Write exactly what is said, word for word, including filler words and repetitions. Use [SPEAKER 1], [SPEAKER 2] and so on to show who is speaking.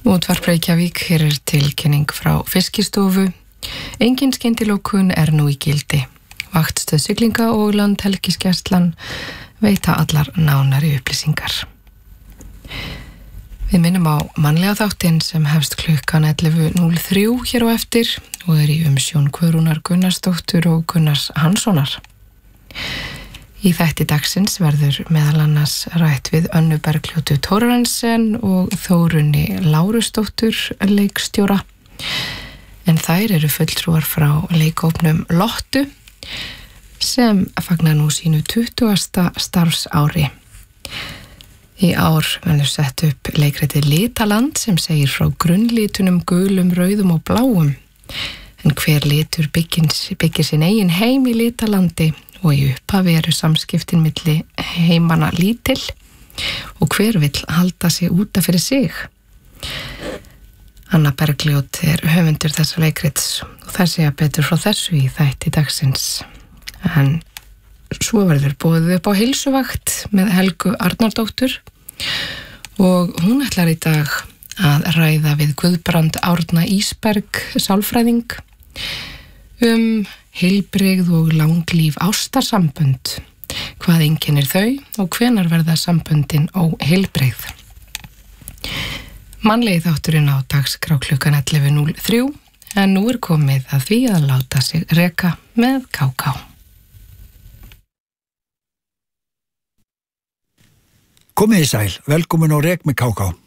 [SPEAKER 1] Útvarp Reykjavík, hér er tilkynning frá Fiskistofu. Engin skyndilokun er nú í gildi. Vaktstöð siglinga og Landhelgisgæslan veita allar nánari upplýsingar. Við minnum á mannlega þáttinn sem hefst klukkan ellefu núll þrjú hér á eftir og er í umsjón Guðrúnar Gunnarsdóttur og Gunnars Hanssonar. Í þætti dagsins verður meðal annars rætt við Önnu Bergljótu Thoroddsen og Þórunni Lárusdóttur leikstjóra. En þær eru fulltrúar frá leikhópnum Lottu sem fagnar nú sínu tuttugasta starfsári. Í ár verður sett upp leikritið Litaland sem segir frá grunnlitunum gulum, rauðum og bláum. En hver litur byggir, byggir sin eigin heim í Litalandi og í upphafi eru samskiptin milli heimanna lítil og hver vill halda sig úta fyrir sig. Anna Bergljót er höfundur þessa leikrits og það segja betur frá þessu í þætti dagsins. En svo verður boðið upp á heilsuvakt með Helgu Arnardóttur og hún ætlar í dag að ræða við Guðbrand Árna Ísberg sálfræðing um heilbrigð og langlíf ástarsambönd. Hvað einkennir þau og hvenær verða samböndin óheilbrigð? Mannlegi þátturinn á dagskrá klukkan ellefu núll þrjú en nú er komið að því að láta sig reka með ká ká.
[SPEAKER 2] Komið í sæl, velkomin á Rek með ká ká.